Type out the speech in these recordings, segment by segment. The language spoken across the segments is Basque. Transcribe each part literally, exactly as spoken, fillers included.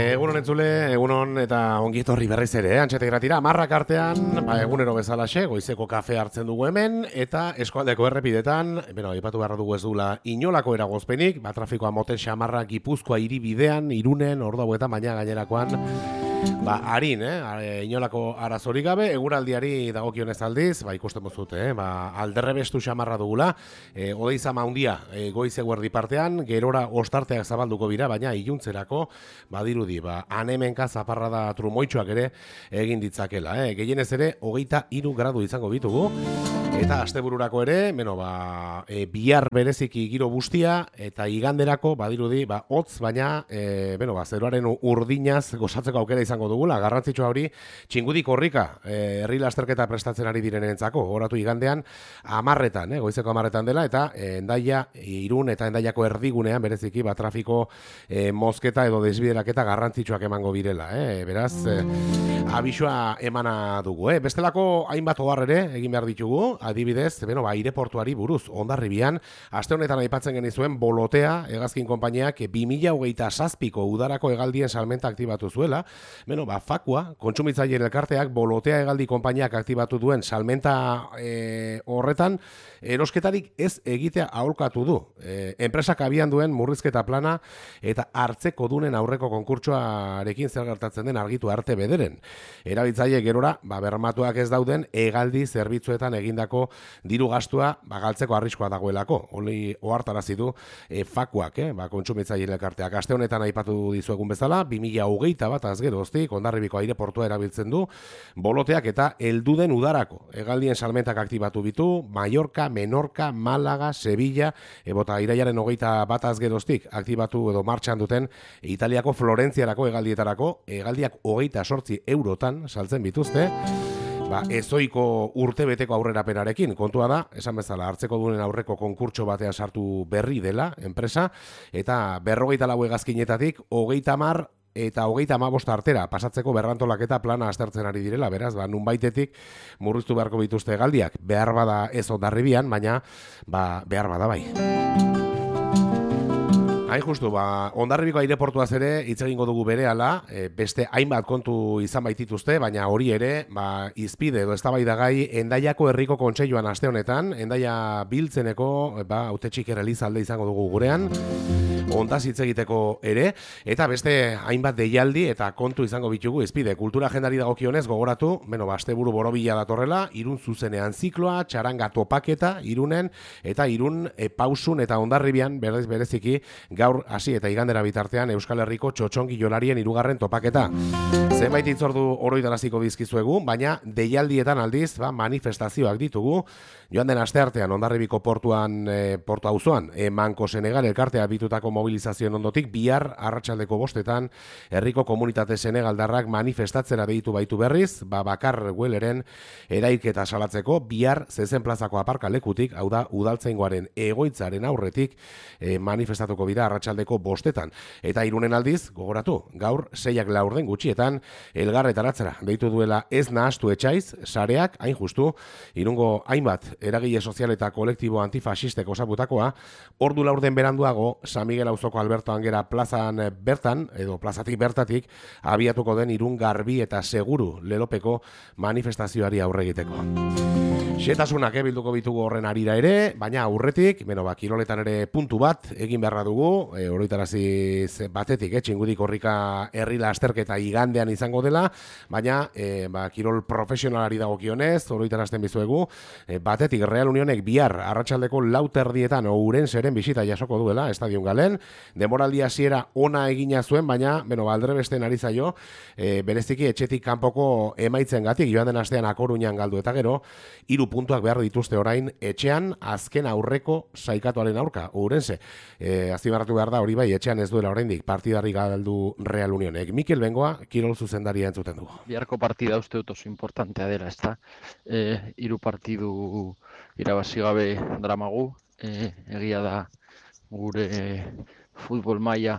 Egunon entzule, egunon eta ongi etorri berriz ere, eh? Antxete gratira, amarrak artean, ba, egunero bezalaxe, goizeko kafe hartzen dugu hemen, eta eskualdeko errepidetan, beno, ipatu beharra dugu ez dula inolako eragozpenik, ba, trafikoa moten xamarra Gipuzkoa hiribidean, Irunen, ordu hauetan, baina gainerakoan, ba, harin, eh? Inolako arazorik gabe, eguraldiari dagokionez aldiz, ba, ikusten bozute, eh? Ba, alderrebestu xamarra dugula, e, odeizama handia e, goiz eguerdi partean, gerora ostarteak zabalduko bira, baina iluntzerako, badirudi, ba, anemenka zaparrada trumoitxoak ere egin ditzakela, eh? Gehienez ere, hogeita hiru gradu izango bitugu, eta astebururako ere, beno, ba, e, bihar bereziki giro bustia, eta iganderako, badirudi, ba, hotz, baina, e, beno, ba, zeroaren urdinaz gozatzeko aukera izango dugula, garrantzitsua hori, txingudik korrika, e, herri lasterketa prestatzen ari direnentzako, horatu igandean, amarretan, eh, goizeko amarretan dela, eta e, endaia, Irun eta endaiako erdigunean, bereziki, ba, trafiko e, mozketa edo desbideraketa garrantzitsuak emango birela, eh? Beraz, e, abisua emana dugu, eh? Bestelako hainbat ohar ere egin behar ditugu, adibidez, beno, ba, aireportuari buruz, Hondarribian, aste honetan aipatzen genizuen bolotea, hegazkin konpainiak bi mila hogeita zazpiko udarako hegaldien salmenta aktibatu zuela, beno, ba, Fakua, kontsumitzaileen elkarteak bolotea hegaldi konpainiak aktibatu duen salmenta e, horretan, erosketarik ez egitea aholkatu du. E, enpresak abian duen murrizketa plana eta hartzeko dunen aurreko konkurtsoarekin zer gertatzen den argitu arte bederen. Erabiltzaile gerora, ba, bermatuak ez dauden hegaldi zerbitzuetan egindako diru gastua ba, galtzeko arriskoa dagoelako. Hori ohartarazi du e, Fakuak, eh? Ba, kontsumitzaileen elkarteak. Aste honetan aipatu dizuegun bezala, bi mila hogeita bat azgeroztik, Hondarribiko aireportua erabiltzen du, boloteak eta helduden udarako. Hegaldien salmentak aktibatu bitu, Mallorca, Menorca, Málaga, Sevilla, ebota iraiaren hogeita bat azgeroztik aktibatu edo martxan duten Italiako Florentziarako hegaldietarako, hegaldiak hogeita sortzi eurotan saltzen bituzte, ba, ezoiko urtebeteko aurrerapenarekin, kontua da, esan bezala, hartzeko dunen aurreko konkurtso batean sartu berri dela, enpresa, eta berrogeita lau hegazkinetatik, hogeita mar eta hogeita hamabost artera pasatzeko berrantolaketa plana aztertzen ari direla, beraz, ba, nunbaitetik murriztu beharko bituzte hegaldiak, behar bada ez Hondarribian, baina ba, behar bada bai. Hain justu, ba, Hondarribiko aireportuaz ere hitz egingo dugu berehala, e, beste hainbat kontu izan baitituzte, baina hori ere, ba, izpide edo eztabaidagai Endaiako herriko kontseiluan aste honetan, Endaia biltzeneko, ba, hautetxik errealizalde izango dugu gurean, ondaz hitz egiteko ere, eta beste hainbat deialdi eta kontu izango bitugu izpide. Kultura agendari dagokionez gogoratu, beno, ba, asteburu borobila datorrela, Irun zuzenean zikloa, txaranga topaketa, Irunen, eta Irun e, pausun eta Hondarribian berez bereziki gaur hasi eta igandera bitartean Euskal Herriko txotxongi jolarien hirugarren topaketa. Zenbait hitzordu oroitaraziko dizkizuegu, baina deialdietan aldiz, ba, manifestazioak ditugu, joan den asteartean Hondarribiko portuan, e, portu auzoan, e, Manko Senegal elkartea bitutako mobilizazioen ondotik, bihar arratsaldeko bostetan, herriko komunitate senegaldarrak manifestatzera deitu baitu berriz, ba, bakar gueleren erailketa salatzeko, bihar zezen plazako aparkalekutik, hau da, udaltzaingoaren egoitzaren aurretik, e, manifestatuko bida arratsaldeko bostetan. Eta Irunen aldiz, gogoratu, gaur seiak laurden gutxietan, elgarretaratzera deitu duela ez nahastu etxaiz, sareak, hain justu, Irungo hainbat eragile sozial eta kolektibo antifasistek osaputakoa, ordu laurden beranduago, San Miguel auzoko Alberto Angera plazan bertan, edo plazatik bertatik, abiatuko den Irun garbi eta seguru lelopeko manifestazioari aurre egiteko. Xetasunak eh, bilduko bitugu horren arira ere, baina aurretik, beno, ba, kiroletan ere puntu bat egin beharra dugu, e, oroitarazi batetik, eh, txingudik horrika herri lasterketa igandean izango dela, baina e, ba, kirol profesionalari dagokionez, oroitarazten bizuegu, e, batetik Real Unionek bihar arratsaldeko lau terdietan Ourenseren bisita jasoko duela, Estadion Galen, demoraldi hasiera ona egina zuen, baina, beno, aldrebesten ari zaio, e, bereziki etxetik kanpoko emaitzengatik joan den astean A Coruñan galdu eta gero, hiru puntuak behar dituzte orain etxean azken aurreko saikatuaren aurka, Ourense. E, azpimarratu behar da hori bai, etxean ez duela oraindik partidarri galdu Real Unionek. Mikel Bengoa, kirol zuzendaria entzuten dugu. Biharko partida uste dut oso importantea dela, ez da? E, hiru partidu irabazi gabe dramagu, e, egia da gure futbol maila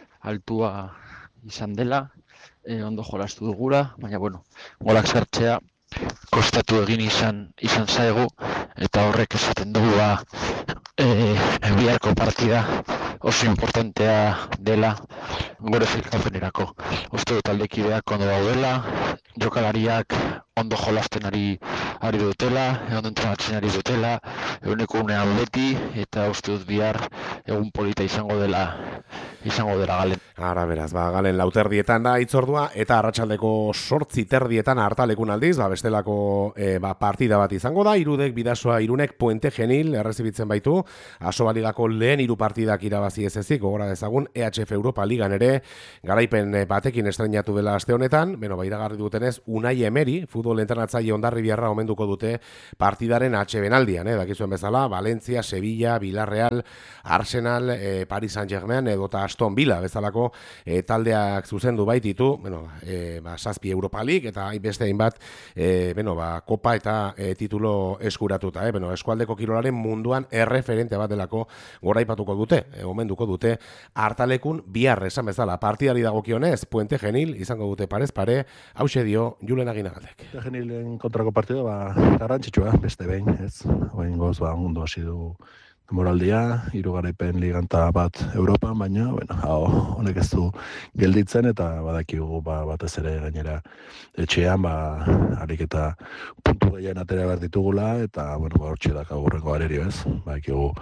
altua izan dela, e, ondo jolastu dugula, baina bueno, golak sartzea kostatu egin izan izan zaigu, eta horrek esaten dugu ba, e, biharko partida oso importantea dela gure zilkapenerako. Uste dut taldekideak ondo daudela, jokalariak ondo jolasten ari, ari dutela, ondo entrenatzen ari dutela, eguneko unean beti, eta uste dut bihar egun polita izango dela, izango dela Galen. Ara beraz, ba, Galen lauterdietan da itzordua, eta arratsaldeko sortzi terdietan hartalekun aldiz, ba, bestelako e, ba, partida bat izango da, irudek bidasoa irunek Puente Genil errezibitzen baitu, Asobaligako lehen hiru partidak irabazi ez ezik, gogora dezagun, E H F Europa Ligan ere, garaipen batekin estrenatu dela aste honetan, beno, ba, iragarri dutenez, Unai Emeri, futbol entrenatzaile Hondarribiarra omenduko dute partidaren atsebenaldian, eh, dakizuen bezala, Valencia, Sevilla, Villarreal, Arsenal, eh, Paris Saint-Germain edota Aston Villa bezalako e, taldeak zuzendu baititu, bueno, e, ba, zazpi Europa League eta beste hainbat e, bueno, ba, kopa eta e, titulo eskuratuta, eh? Bueno, eskualdeko kirolaren munduan erreferente bat delako goraipatuko dute, e, omenduko dute hartalekun bihar esan bezala partidari dagokionez Puente Genil izango dute parez pare, hause dio Julen Aginagaldek. Puente Genilen kontrako partida ba, garrantzitsua, beste behin, ez? Oin goz, ba, ondo hasi du moraldia, hiru garaipen liganta bat Europan, baina, bueno, hau, honek ez du gelditzen eta badakigu ba, batez ere gainera etxean, ba, harik eta puntu gehien atera behar ditugula, eta, bueno, ba, hortxe daka gurrengo arerio, ez? Badakigu,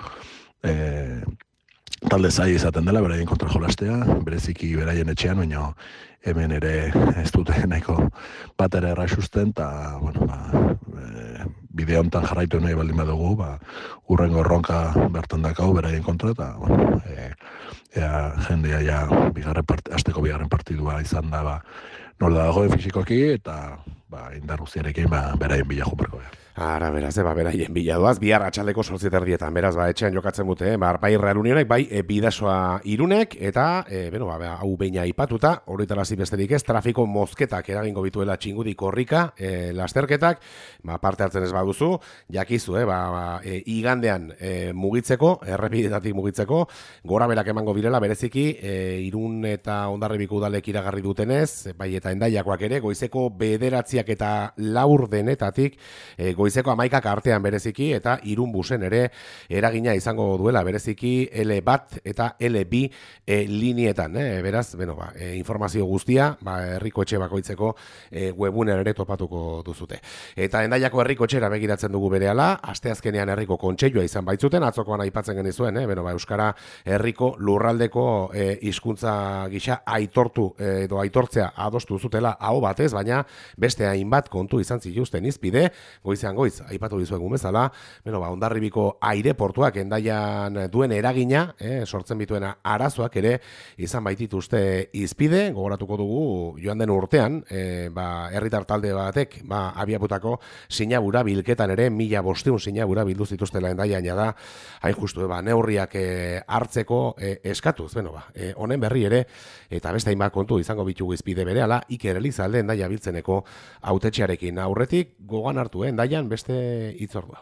e, talde zai izaten dela, beraien kontra jolastea, bereziki beraien etxean, baina hemen ere ez dute nahiko bat ere erraxusten, eta, bueno, ba, e, bide honetan jarraitu nahi baldin badugu, ba, urrengo erronka bertan dakau beraien kontra, eta, bueno, e, ea jendea ja bigarren part, asteko bigarren partidua izan da, ba, nola dagoen fisikoki, eta, ba, indar guztiarekin, ba, beraien bila juperko behar. Ara, beraz, eba, beraien biladoaz, bihar atxaldeko sortzi terdietan, beraz, ba, etxean jokatzen dute, eh? Ba, bai Real Unionek, bai, e, bidasoa irunek, eta, e, beno, ba, hau beina ipatuta, horietarazi besterik ez, trafiko mozketak eragingo bituela txingudi korrika, e, lasterketak, ba, parte hartzen ez baduzu, jakizu, eh? Ba, ba, e, igandean e, mugitzeko, errepidetatik mugitzeko, gora berak emango birela, bereziki, e, Irun eta Hondarribiko udalek iragarri dutenez, bai, eta Hendaiakoak ere, goizeko bederatziak eta laur denetatik, e, goizeko amaikak artean bereziki eta Irun busen ere eragina izango duela bereziki L bat eta L bi e, linietan, eh? Beraz, bueno, ba, e, informazio guztia, ba, herriko etxe bakoitzeko e, webunean ere topatuko duzute. Eta Hendaiako herriko etxera begiratzen dugu berehala, asteazkenean herriko kontseilua izan baitzuten, atzokoan aipatzen genizuen, eh? Beno, ba, euskara herriko lurraldeko e, hizkuntza gisa aitortu e, edo aitortzea adostu zutela aho batez, baina beste hainbat kontu izan zituzten izpide, goizean goiz, aipatu dizuegun bezala, beno, ba, Hondarribiko aireportuak Hendaian duen eragina, eh, sortzen bituena arazoak ere izan baitituzte izpide, gogoratuko dugu joan den urtean, eh, ba, herritar talde batek, ba, abiaputako sinabura bilketan ere, mila bosteun sinabura bildu zituztela Hendaian da, hain justu, ba, neurriak eh, hartzeko eh, eskatuz, beno, ba, eh, honen berri ere, eta beste hainbat kontu izango bitugu izpide berehala, Iker Elizalde Hendaia biltzeneko hautetxearekin aurretik, gogoan hartu, eh, Hendaian beste hitzordua.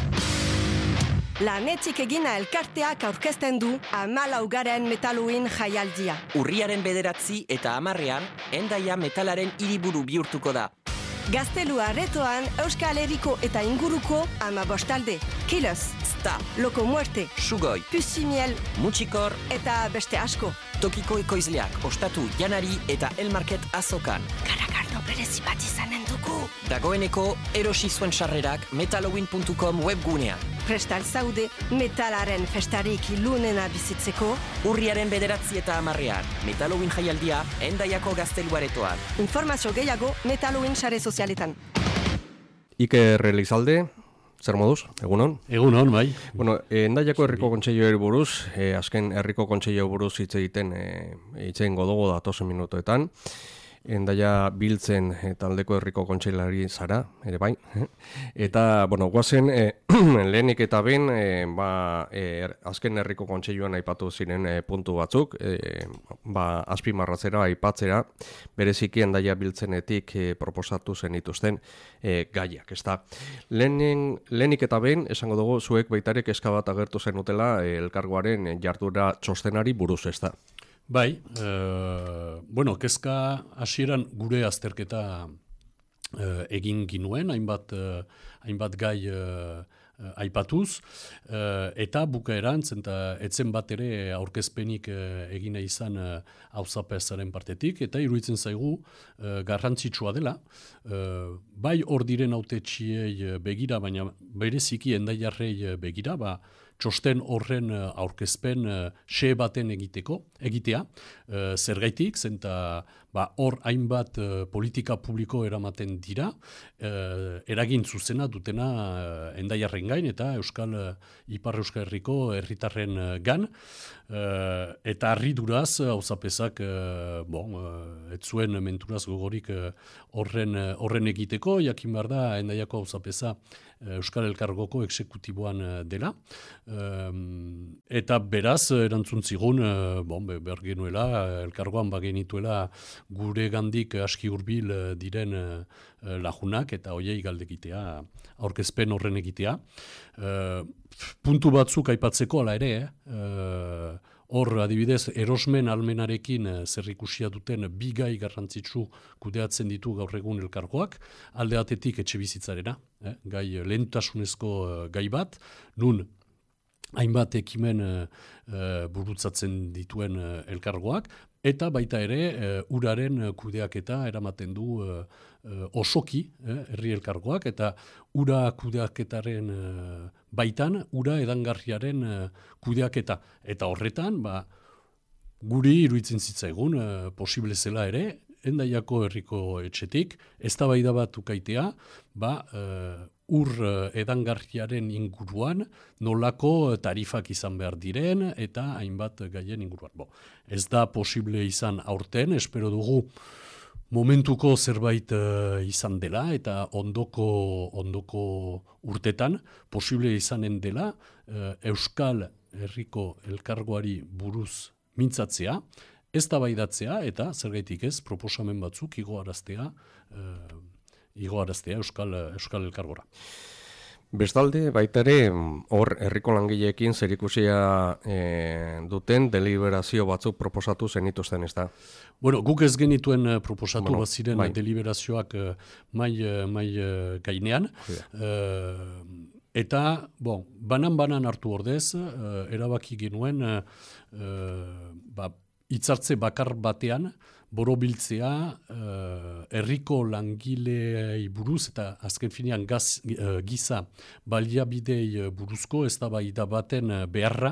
Lanetik egina elkarteak aurkezten du hamalaugarren metaluin jaialdia. Urriaren bederatzi eta hamarrean, Hendaia metalaren hiriburu bihurtuko da. Gaztelu arretoan Euskal Herriko eta inguruko amabostalde. Killers, Sta, Loko Muerte, Sugoi, Pusimiel Mutxikor eta beste asko. Tokiko ekoizleak ostatu janari eta elmarket azokan. Garagardo berezi bat izanen dugu. Dagoeneko erosi zuen sarrerak metalowin puntu com webgunean. Prestal zaude metalaren festarik ilunena bizitzeko. Urriaren bederatzi eta hamarrean, Metalowin jaialdia Hendaiako gaztelu aretoan. Informazio gehiago Metalowin sare sozialetan. Iker Elizalde, zer moduz, egunon? Egunon, bai. Bueno, eh, Hendaiako herriko kontseiluari buruz, eh, azken herriko kontseilu buruz hitz egiten eh, hitz egingo dugu datozen minutoetan. Hendaia biltzen e, taldeko herriko kontseilari zara, ere bai. Eh? Eta, bueno, guazen, e, lehenik eta ben, e, ba, e, azken herriko kontseiluan aipatu ziren e, puntu batzuk, e, ba, azpimarratzera, aipatzera, bereziki Hendaia biltzenetik e, proposatu zen dituzten e, gaiak, ezta. Lehenen, lehenik eta ben, esango dugu, zuek baitarek eska bat agertu zenutela e, elkargoaren jardura txostenari buruz, ezta. Bai, e, bueno, kezka hasieran gure azterketa e, egin ginuen, hainbat, e, hainbat gai e, aipatuz, uh, eta bukaeran, zenta etzen bat ere aurkezpenik uh, egina izan hauzapezaren uh, partetik, eta iruditzen zaigu uh, garrantzitsua dela, uh, bai hor diren hautetxiei begira, baina bereziki Endaiarrei begira, ba, txosten horren aurkezpen xe baten egiteko, egitea, uh, zergaitik, zenta ba, hor hainbat uh, politika publiko eramaten dira, uh, eragin zuzena dutena uh, Endaiarren gain eta Euskal uh, Ipar Euskal Herriko herritarren uh, gan, uh, eta harriduraz auzapezak uh, bon, uh, ez zuen menturaz gogorik uh, horren, uh, horren egiteko, jakin behar da Endaiako auzapeza uh, Euskal Elkargoko eksekutiboan uh, dela, um, eta beraz erantzun zigun, uh, bon, behar genuela, elkargoan bagenituela gure gandik aski hurbil diren uh, lagunak eta hoiei galdegitea, aurkezpen horren egitea. Uh, puntu batzuk aipatzeko ala ere, eh? Hor adibidez erosmen almenarekin zerrikusia duten bi gai garrantzitsu kudeatzen ditu gaur egun elkargoak, alde batetik etxebizitzarena, eh? Gai lehentasunezko gai bat, nun hainbat ekimen uh, burutzatzen dituen uh, elkargoak, eta baita ere uh, uraren kudeaketa eramaten du uh, uh, osoki eh, herri elkargoak, eta ura kudeaketaren uh, baitan, ura edangarriaren uh, kudeaketa. Eta horretan, ba, guri iruditzen zitzaigun, uh, posible zela ere, Endaiako herriko etxetik, eztabaida bat ukaitea, ba, uh, ur edangarriaren inguruan, nolako tarifak izan behar diren, eta hainbat gaien inguruan. Bo, ez da posible izan aurten, espero dugu momentuko zerbait uh, izan dela, eta ondoko, ondoko urtetan posible izanen dela uh, Euskal Herriko Elkargoari buruz mintzatzea, eztabaidatzea eta zergaitik ez proposamen batzuk igoaraztea, uh, igoaraztea Euskal, Euskal Elkargora. Bestalde, baita ere, hor herriko langileekin zerikusia e, duten deliberazio batzuk proposatu zenituzten, ez da? Bueno, guk ez genituen proposatu bueno, baziren bai. deliberazioak mai, mai gainean. Uh, eta, bon, banan-banan hartu ordez, uh, erabaki genuen, uh, ba, hitzartze bakar batean, borobiltzea uh, herriko langilei buruz eta azken finean gaz, uh, giza baliabidei buruzko eztabaida baten beharra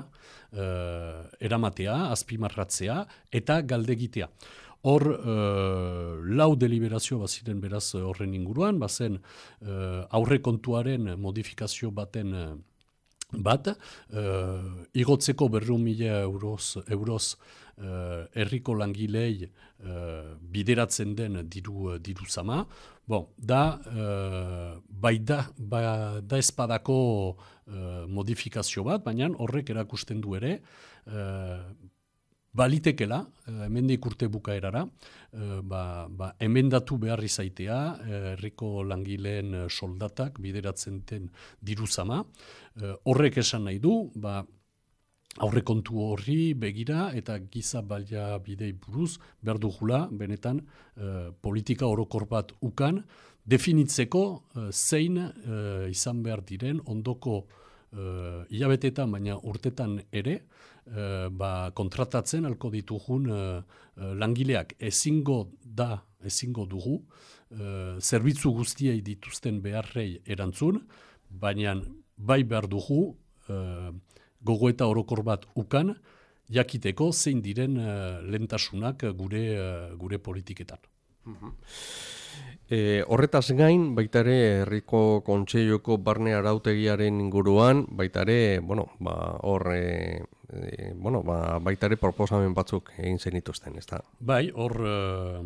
uh, eramatea, azpimarratzea eta galdegitea. Hor, uh, lau deliberazio baziren beraz horren inguruan, bazen uh, aurrekontuaren modifikazio baten uh, bat, uh, igotzeko berrehun mila euroz, euroz uh, herriko langilei uh, bideratzen den diru, diru zama. Bon, da, uh, bai da, ba, da espadako uh, modifikazio bat, baina horrek erakusten du ere, uh, balitekela, hemendik urte bukaerara, ba, ba, emendatu behar izaitea, herriko langileen soldatak bideratzen den diru zama. Horrek esan nahi du, ba, aurrekontu horri begira eta giza baliabidei buruz behar dugula, benetan, politika orokor bat ukan, definitzeko zein izan behar diren ondoko hilabetetan, baina urtetan ere, Uh, ba, kontratatzen alko ditugun uh, uh, langileak ezingo da, ezingo dugu, uh, zerbitzu guztiei dituzten beharrei erantzun, baina bai behar dugu uh, gogoeta orokor bat ukan, jakiteko zein diren uh, lehentasunak gure, uh, gure politiketan. Uh-huh. E, horretaz gain, baita ere herriko kontseiluko barne arautegiaren inguruan, baita ere, bueno, ba, hor, e, e, bueno, ba, baita ere proposamen batzuk egin zenituzten, ez da? Bai, hor, uh,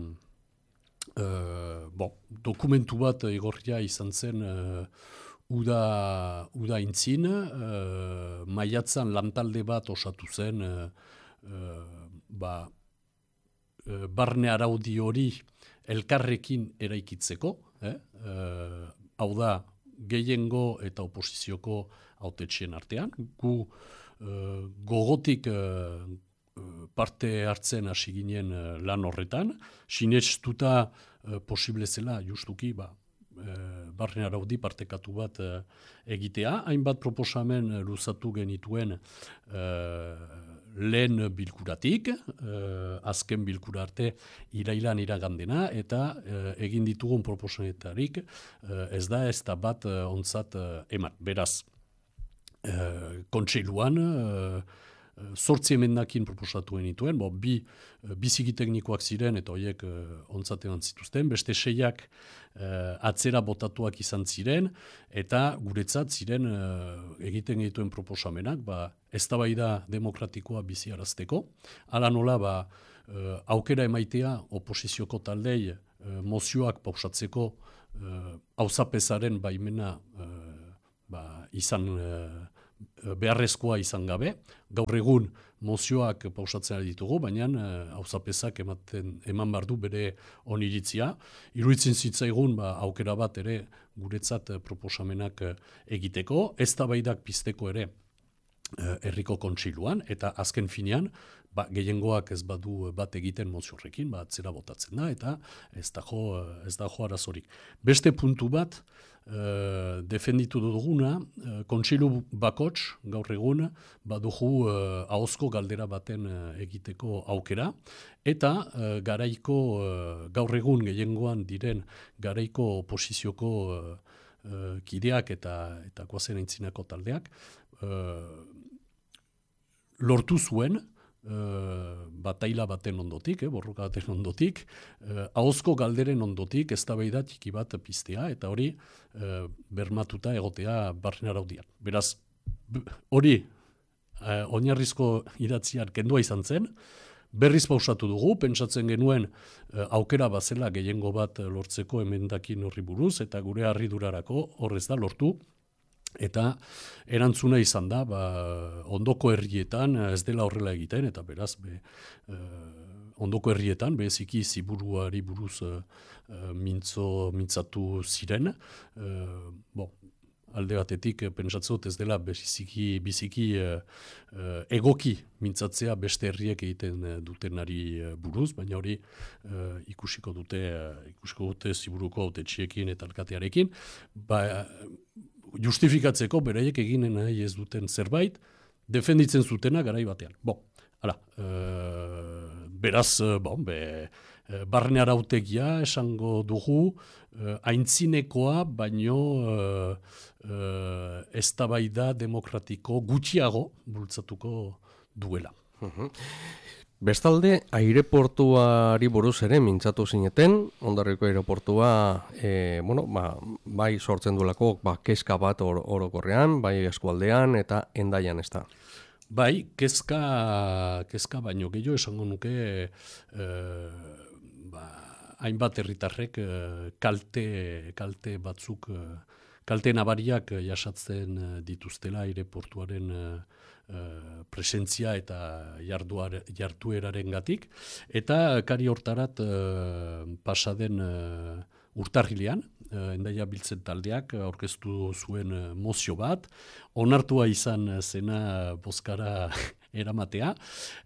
uh, bon, dokumentu bat igorria izan zen uh, uda, uda intzin, uh, maiatzan lantalde bat osatu zen, uh, uh, ba, uh, barne araudi hori elkarrekin eraikitzeko, eh? uh, hau da, gehiengo eta oposizioko hautetxien artean. Gu uh, gogotik uh, parte hartzen hasi ginen uh, lan horretan, sinestuta uh, posible zela justuki, ba, barren araudi partekatu bat uh, egitea. Hainbat proposamen uh, luzatu genituen uh, lehen bilkuratik, uh, azken bilkura arte irailan iragandena, eta uh, egin ditugun proposametarik uh, ez da ez da bat uh, ontzat uh, eman. Beraz, uh, kontseiluan, uh, Zortzi emendakin proposatu genituen, bo, bi biziki teknikoak ziren eta horiek uh, ontzat eman zituzten, beste seiak uh, atzera botatuak izan ziren, eta guretzat ziren uh, egiten genituen proposamenak, ba, eztabaida demokratikoa biziarazteko, hala nola ba, uh, aukera emaitea oposizioko taldei uh, mozioak pausatzeko uh, auzapezaren baimena uh, ba, izan uh, beharrezkoa izan gabe. Gaur egun mozioak pausatzen ari ditugu, baina auzapezak ematen eman behar du bere oniritzia. Iruditzen zitzaigun ba, aukera bat ere guretzat proposamenak egiteko, eztabaidak pizteko ere herriko kontseiluan, eta azken finean, ba, gehiengoak ez badu bat egiten mozio horrekin, ba, atzera botatzen da, eta ez da jo, ez da jo arazorik. Beste puntu bat, Uh, defenditu duguna, uh, kontseilu bakots, gaur egun, badugu uh, ahozko galdera baten uh, egiteko aukera, eta uh, garaiko, uh, gaur egun gehiengoan diren garaiko oposizioko uh, uh, kideak eta, eta guazen aintzinako taldeak, uh, lortu zuen, Uh, bataila baten ondotik, eh, borroka baten ondotik, uh, ahozko galderen ondotik eztabaida txiki bat piztea, eta hori uh, bermatuta egotea barren araudian. Beraz, hori uh, oinarrizko idatziar kendua izan zen, berriz pausatu dugu, pentsatzen genuen uh, aukera bazela gehiengo bat lortzeko emendakin horri buruz, eta gure harridurarako horrez da lortu, eta erantzuna izan da, ba, ondoko herrietan ez dela horrela egiten, eta beraz, be, eh, ondoko herrietan, beziki ziburuari buruz eh, mintzo, mintzatu ziren. Eh, bon, alde batetik, pentsatzot ez dela biziki, biziki eh, egoki mintzatzea beste herriek egiten dutenari buruz, baina hori eh, ikusiko dute, eh, ikusiko dute ziburuko hautetxiekin eta alkatearekin, ba, justifikatzeko beraiek eginen nahi ez duten zerbait, defenditzen zutena garai batean. Bon, hala, e, beraz, bon, be, barne arautegia esango dugu, e, aintzinekoa, baino e, e, eztabaida demokratiko gutxiago bultzatuko duela. Uh-huh. Bestalde, aireportuari buruz ere mintzatu zineten, Hondarribiko aireportua e, bueno, ba, bai sortzen duelako ba, kezka bat or, orokorrean, bai eskualdean eta Hendaian ez da. Bai, kezka, kezka baino gehiago esango nuke e, ba, hainbat herritarrek e, kalte, kalte batzuk, e, kalte nabariak jasatzen dituztela aireportuaren e, Uh, presentzia eta jarduar, jartueraren gatik. Eta kari hortarat uh, pasaden uh, urtarrilean, uh, Hendaia biltzen taldeak aurkeztu zuen uh, mozio bat, onartua izan zena bozkara eramatea,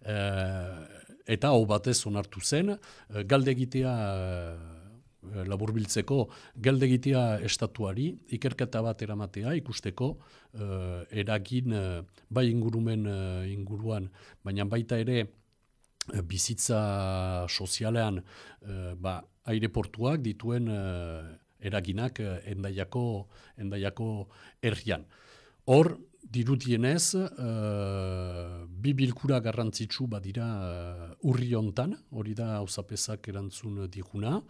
uh, eta hau batez onartu zen, uh, galde egitea uh, laburbiltzeko galdegitea estatuari, ikerketa bat eramatea ikusteko uh, eragin uh, bai ingurumen uh, inguruan, baina baita ere uh, bizitza sozialean uh, ba, aireportuak dituen uh, eraginak uh, Hendaiako, Hendaiako herrian. Hor, dirudienez, uh, bi bilkura garrantzitsu badira uh, urri hontan, hori da auzapezak erantzun diguna,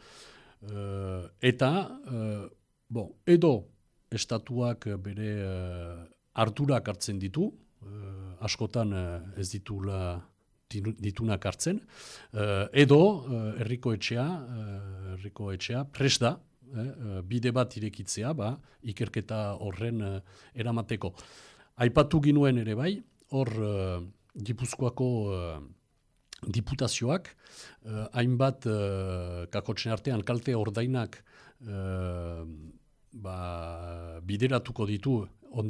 Uh, eta uh, bon, edo estatuak bere uh, ardurak hartzen ditu, uh, askotan uh, ez ditula ditunak hartzen, uh, edo uh, herriko etxea, uh, herriko etxea prest da, eh, bide bat irekitzea, ba, ikerketa horren uh, eramateko. Aipatu ginuen ere bai, hor uh, Gipuzkoako uh, diputazioak, eh, hainbat eh, kakotxen artean kalte ordainak eh, ba, bideratuko ditu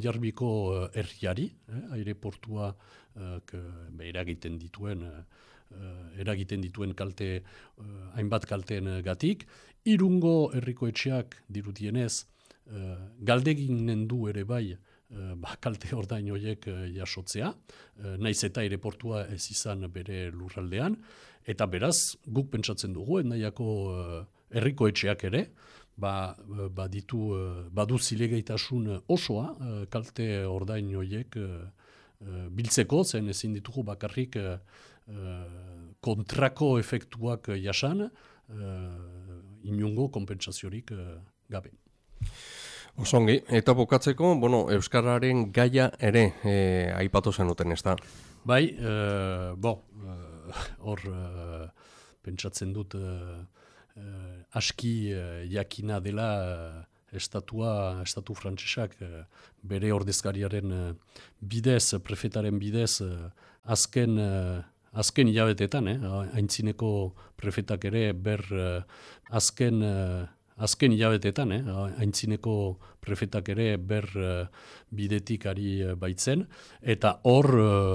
Hondarribiko herriari, eh, aireportua eh, eragiten dituen eh, eragiten dituen kalte, hainbat kalteen gatik. Irungo herriko etxeak dirudienez, galdeginen du ere bai, ba, kalte ordain horiek jasotzea, naiz eta aireportua ez izan bere lurraldean, eta beraz, guk pentsatzen dugu, Hendaiako herriko etxeak ere, ba, ba ditu, badu zilegaitasun osoa, kalte ordain horiek biltzeko, zen ezin ditugu bakarrik kontrako efektuak jasan, inungo konpentsaziorik gabe. Osongi, eta bukatzeko, bueno, Euskararen gaia ere e, aipatu zenuten, ez da? Bai, e, bo, hor e, pentsatzen dut e, e, aski e, jakina dela e, estatua, estatu frantsesak e, bere ordezkariaren e, bidez, prefetaren bidez, e, azken e, azken hilabetetan, eh? Aintzineko prefetak ere ber uh, azken, uh, azken hilabetetan, eh? Aintzineko prefetak ere ber uh, bidetik ari baitzen, eta hor uh,